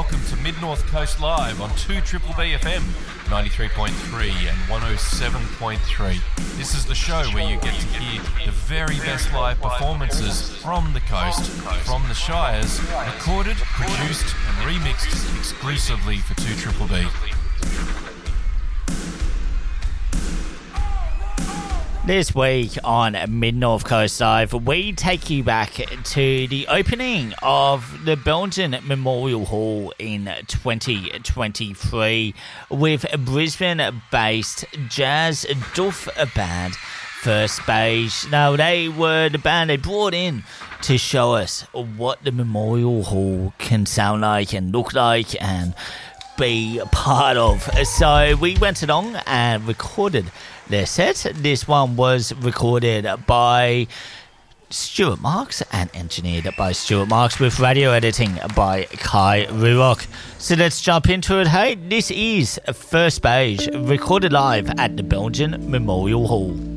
welcome to Mid-North Coast Live on 2BBB FM, 93.3 and 107.3. This is the show where you get to hear the very best live performances from the coast, from the Shires, recorded, produced and remixed exclusively for 2BBB. This week on Mid-North Coast Live, we take you back to the opening of the Belgian Memorial Hall in 2023 with Brisbane-based Jazz Duff band First Beige. Now, they were the band they brought in to show us what the Memorial Hall can sound like and look like and be a part of. So we went along and recorded their set. This one was recorded by Stuart Marks and engineered by Stuart Marks with radio editing by Kai Rurock. So let's jump into it. Hey, this is First Beige, recorded live at the Belgian Memorial Hall.